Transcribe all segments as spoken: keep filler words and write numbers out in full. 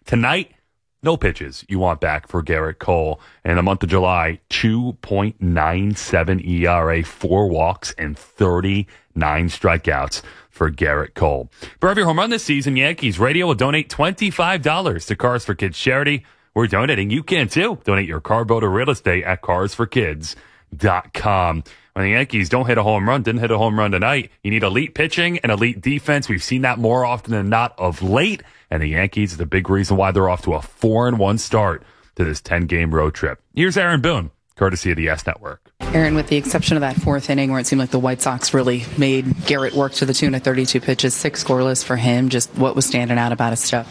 Tonight, no pitches you want back for Gerrit Cole. In the month of July, two point nine seven E R A, four walks, and thirty-nine strikeouts for Gerrit Cole. For every home run this season, Yankees Radio will donate twenty-five dollars to Cars for Kids charity. We're donating. You can, too. Donate your car, boat, or real estate at cars for kids dot com. When the Yankees don't hit a home run, didn't hit a home run tonight, you need elite pitching and elite defense. We've seen that more often than not of late. And the Yankees is the big reason why they're off to a four and one start to this ten-game road trip. Here's Aaron Boone, courtesy of the Y E S Network. Aaron, with the exception of that fourth inning where it seemed like the White Sox really made Gerrit work to the tune of thirty-two pitches, six scoreless for him, just what was standing out about his stuff?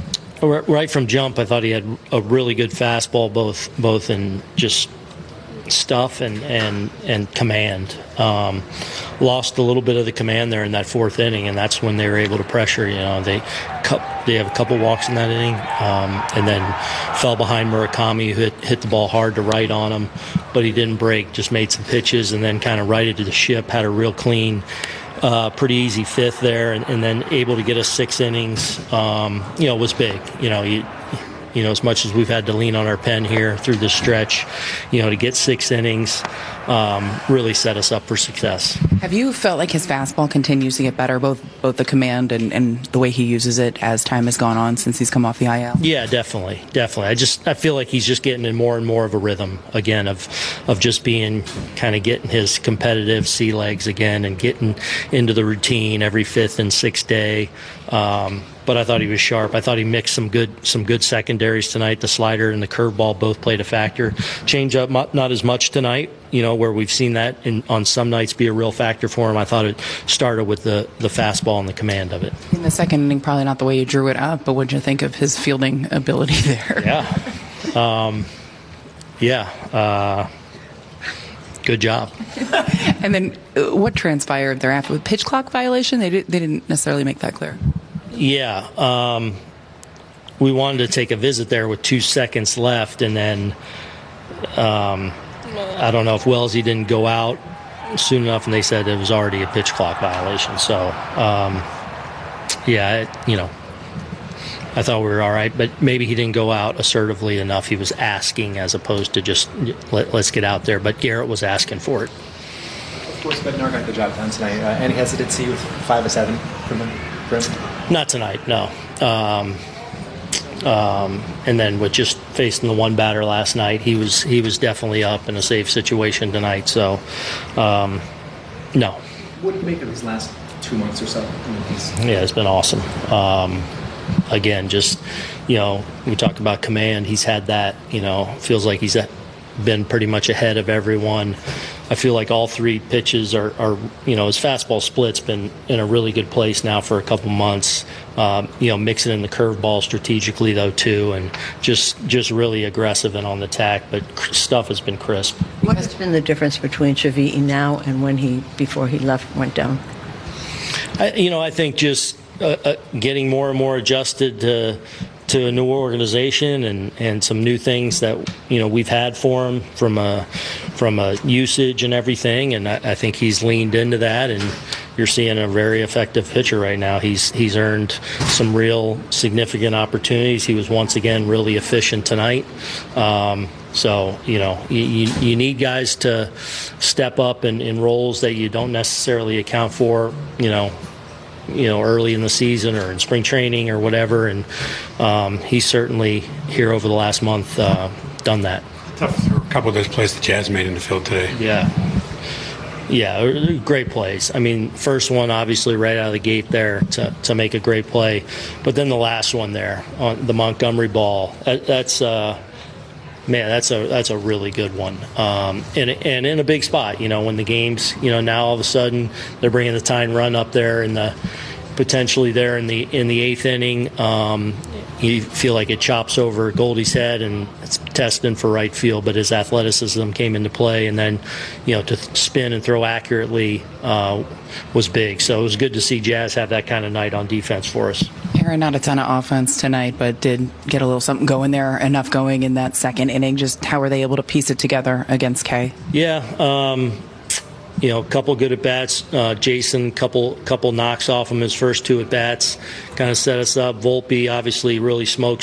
Right from jump, I thought he had a really good fastball, both both in just stuff and and and command. Um, lost a little bit of the command there in that fourth inning, and that's when they were able to pressure. You know, they they have a couple walks in that inning, um, and then fell behind Murakami, who hit, hit the ball hard to right on him, but he didn't break. Just made some pitches and then kind of righted to the ship. Had a real clean, uh, pretty easy fifth there, and, and then able to get us six innings. Um, you know, was big. You know, you. You know, as much as we've had to lean on our pen here through this stretch, you know, to get six innings um, really set us up for success. Have you felt like his fastball continues to get better, both both the command and, and the way he uses it as time has gone on since he's come off the I L? Yeah, definitely, definitely. I just I feel like he's just getting in more and more of a rhythm again of of just being kind of getting his competitive sea legs again and getting into the routine every fifth and sixth day. Um, But I thought he was sharp. I thought he mixed some good some good secondaries tonight. The slider and the curveball both played a factor. Change up not as much tonight, you know, where we've seen that in, on some nights be a real factor for him. I thought it started with the, the fastball and the command of it. In the second inning, probably not the way you drew it up, but what did you think of his fielding ability there? Yeah. Um, yeah. Uh, good job. And then uh, what transpired thereafter? With pitch clock violation? They, did, they didn't necessarily make that clear. Yeah, um, we wanted to take a visit there with two seconds left, and then um, I don't know if Wellesley didn't go out soon enough, and they said it was already a pitch clock violation. So, um, yeah, it, you know, I thought we were all right, but maybe he didn't go out assertively enough. He was asking as opposed to just let, let's get out there. But Gerrit was asking for it. Of course, Bednar got the job done tonight. Uh, any hesitancy with five or seven from him? Not tonight, no. Um, um, and then with just facing the one batter last night, he was he was definitely up in a safe situation tonight. So, um, no. What do you make of these last two months or so? I mean, he's... Yeah, it's been awesome. Um, again, just, you know, we talked about command. He's had that, you know, feels like he's been pretty much ahead of everyone. I feel like all three pitches are, are, you know, his fastball split's been in a really good place now for a couple months. Um, you know, mixing in the curveball strategically, though, too, and just just really aggressive and on the tack, but stuff has been crisp. What has been the difference between Shavi'i now and when he, before he left, went down? I, you know, I think just uh, uh, getting more and more adjusted to to a new organization and, and some new things that, you know, we've had for him from a from a usage and everything, and I, I think he's leaned into that, and you're seeing a very effective pitcher right now. He's he's earned some real significant opportunities. He was once again really efficient tonight. Um, so, you know, you, you, you need guys to step up in, in roles that you don't necessarily account for, you know, you know, early in the season or in spring training or whatever, and um, he's certainly here over the last month uh, done that. Tough for a couple of those plays the Jazz made in the field today. Yeah. Yeah, great plays. I mean, first one obviously right out of the gate there to, to make a great play, but then the last one there on the Montgomery ball, that, that's uh, man, that's a that's a really good one, um, and and in a big spot. You know, when the game's, you know, now all of a sudden they're bringing the tying run up there in the potentially there in the in the eighth inning. Um, you feel like it chops over Goldie's head and it's testing for right field, but his athleticism came into play, and then, you know, to spin and throw accurately uh, was big. So it was good to see Jazz have that kind of night on defense for us. Aaron, not a ton of offense tonight, but did get a little something going there, enough going in that second inning. Just how were they able to piece it together against Kay? Yeah, um, you know, a couple good at bats. Uh, Jason, couple couple knocks off him his first two at bats, kind of set us up. Volpe obviously really smoked